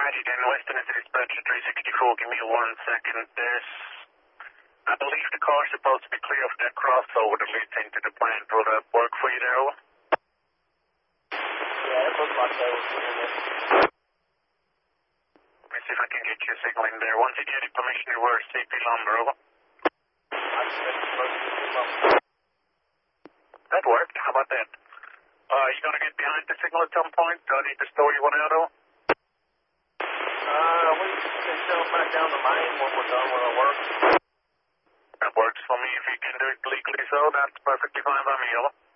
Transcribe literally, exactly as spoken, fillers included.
Alrighty then, Western is dispatcher three sixty-four, give me one second. There's, I believe the car's supposed to be clear of that crossover that leads into the plant. Will that work for you there, over? Yeah, it looks like they were clearing it. Let me see if I can get you a signal in there. Once you get it, permission to wear C P lumber, over. I expect the first to come up. That worked, how about that? Uh, you gonna get behind the signal at some point? Do I need to store you one out, over? Uh, we can jump back down the main when we're done with our work. That works for me. If you can do it legally so, that's perfectly fine by me, over.